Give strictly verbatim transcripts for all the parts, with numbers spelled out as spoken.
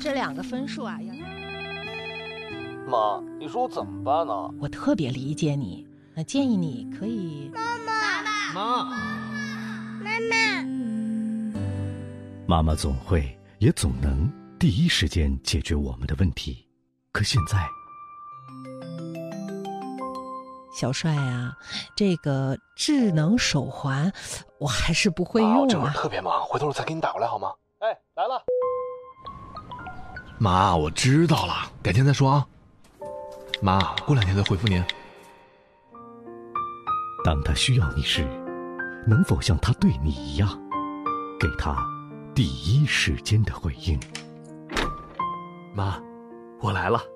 这两个分数啊， 妈，你说我怎么办呢？ 我特别理解你，那建议你可以…… 妈妈， 妈， 妈妈， 妈妈总会也总能第一时间解决我们的问题，可现在， 小帅啊，这个智能手环我还是不会用啊。 我这会儿特别忙，回头我再给你打过来好吗？哎，来了。 妈，我知道了，改天再说啊。妈，过两天再回复您。 当他需要你时，能否像他对你一样，给他第一时间的回应？ 妈，我来了。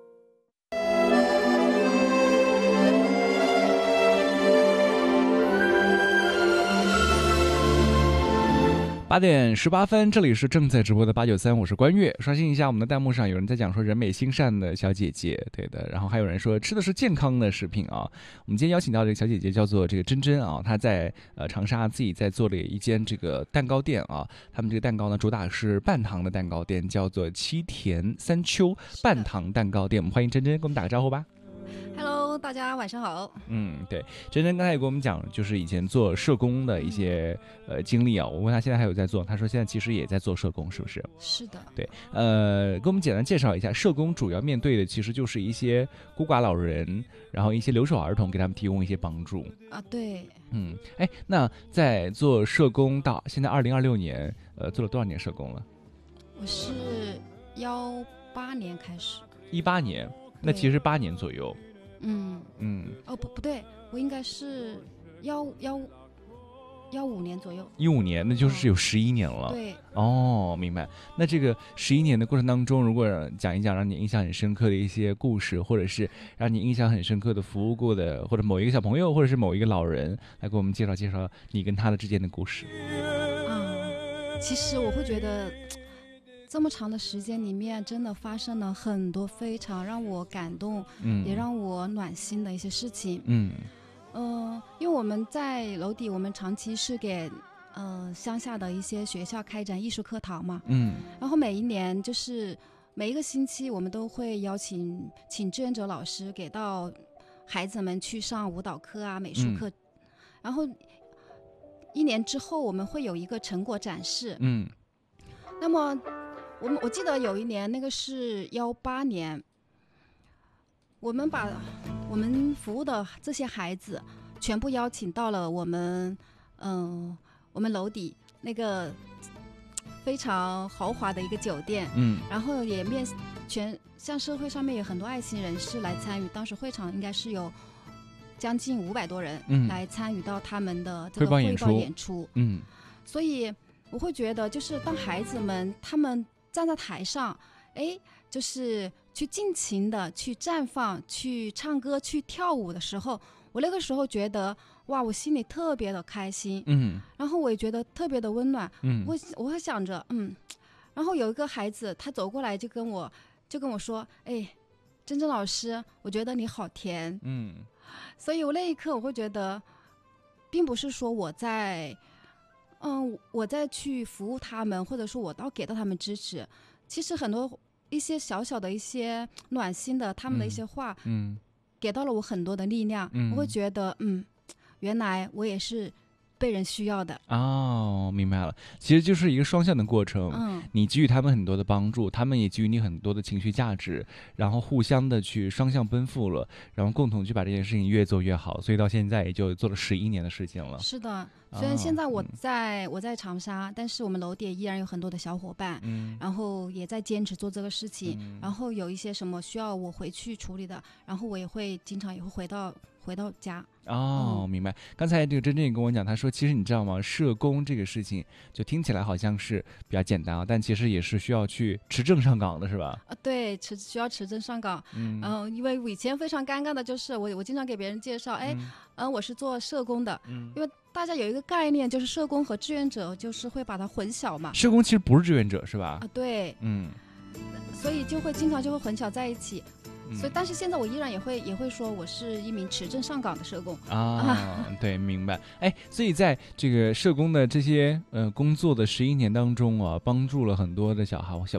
八点十八分，这里是正在直播的八九三，我是关悦。刷新一下我们的弹幕上有人在讲说人美心善的小姐姐，对的，然后还有人说吃的是健康的食品啊。我们今天邀请到这个小姐姐叫做这个珍珍啊，她在呃长沙自己在做了一间这个蛋糕店啊，他们这个蛋糕呢主打是半糖的蛋糕店，叫做七甜三秋半糖蛋糕店。我们欢迎珍珍，跟我们打个招呼吧。 Hello， 大家晚上好。 嗯，对，珍珍刚才也跟我们讲，就是以前做社工的一些、嗯、呃经历啊。我问他现在还有在做，他说现在其实也在做社工，是不是？ 是的。 对，呃，给我们简单介绍一下，社工主要面对的其实就是一些孤寡老人，然后一些留守儿童，给他们提供一些帮助。 啊，对。 嗯，哎，那在做社工到现在二零二六年，呃，做了多少年社工了？ 我是幺八年开始。 一八年。那其实八年左右， 嗯嗯， 哦不不对，我应该是幺幺幺五年左右， 一五年，那就是有十一年了。 哦、对， 哦，明白。那这个十一年的过程当中，如果讲一讲让你印象很深刻的一些故事，或者是让你印象很深刻的服务过的，或者某一个小朋友，或者是某一个老人，来给我们介绍介绍你跟他的之间的故事。 嗯，其实我会觉得。这么长的时间里面，真的发生了很多非常让我感动，嗯，也让我暖心的一些事情， 嗯， 呃，因为我们在楼底，我们长期是给呃乡下的一些学校开展艺术课堂嘛， 嗯， 然后每一年就是每一个星期，我们都会邀请请志愿者老师给到孩子们去上舞蹈课啊、美术课，嗯、然后一年之后我们会有一个成果展示， 嗯， 那么。我们我记得有一年，那个是幺八年，我们把我们服务的这些孩子全部邀请到了我们，嗯、呃，我们楼底那个非常豪华的一个酒店， 嗯， 然后也面全像社会上面有很多爱心人士来参与，当时会场应该是有将近五百多人来参与到他们的这个汇报演出，演出嗯， 所以我会觉得，就是当孩子们他们。站在台上，哎，就是去尽情的去绽放、去唱歌、去跳舞的时候，我那个时候觉得，哇，我心里特别的开心， 嗯， 然后我也觉得特别的温暖， 嗯， 我我会想着，嗯，然后有一个孩子，他走过来就跟我就跟我说，哎，珍珍老师，我觉得你好甜， 嗯， 所以我那一刻我会觉得，并不是说我在。嗯，我再去服务他们，或者说我到给到他们支持，其实很多一些小小的一些暖心的他们的一些话， 嗯， 给到了我很多的力量， 嗯， 我会觉得，嗯，原来我也是被人需要的。 哦，明白了，其实就是一个双向的过程， 嗯， 你给予他们很多的帮助，他们也给予你很多的情绪价值，然后互相的去双向奔赴了，然后共同去把这件事情越做越好，所以到现在也就做了十一年的事情了。 是的。虽然现在我在、哦嗯、我在长沙，但是我们楼底依然有很多的小伙伴， 嗯， 然后也在坚持做这个事情， 嗯、 然后有一些什么需要我回去处理的，然后我也会经常也会回到回到家。 哦， 嗯、 明白。刚才这个珍珍也跟我讲，她说其实你知道吗，社工这个事情就听起来好像是比较简单啊，但其实也是需要去持证上岗的，是吧？ 啊，对，持需要持证上岗。 嗯， 然后、呃、因为我以前非常尴尬的就是我我经常给别人介绍，哎，嗯、呃，我是做社工的， 嗯， 因为大家有一个概念，就是社工和志愿者就是会把它混淆嘛。 社工其实不是志愿者，是吧？ 啊，对， 嗯， 所以就会经常就会混淆在一起。所以，但是现在我依然也会也会说我是一名持证上岗的社工啊，对，明白。哎，所以在这个社工的这些呃工作的十一年当中啊，帮助了很多的小孩小